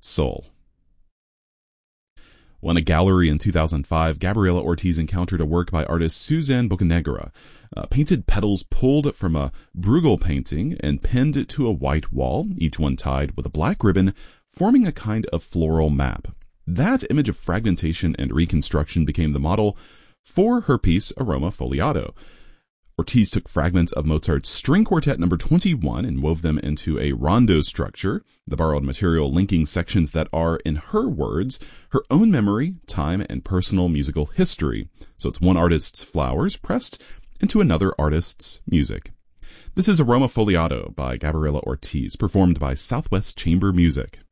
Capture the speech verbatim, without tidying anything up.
Soul. Well, in a gallery in two thousand five, Gabriela Ortiz encountered a work by artist Suzanne Bocanegra, uh, painted petals pulled from a Bruegel painting and pinned to a white wall, each one tied with a black ribbon, forming a kind of floral map. That image of fragmentation and reconstruction became the model for her piece Aroma Foliato. Ortiz took fragments of Mozart's String Quartet number twenty-one and wove them into a rondo structure, the borrowed material linking sections that are, in her words, her own memory, time, and personal musical history. So it's one artist's flowers pressed into another artist's music. This is Aroma Foliato by Gabriela Ortiz, performed by Southwest Chamber Music.